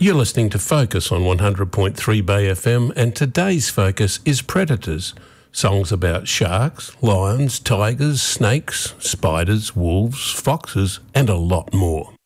You're listening to Focus on 100.3 Bay FM, and today's focus is predators. Songs about sharks, lions, tigers, snakes, spiders, wolves, foxes, and a lot more.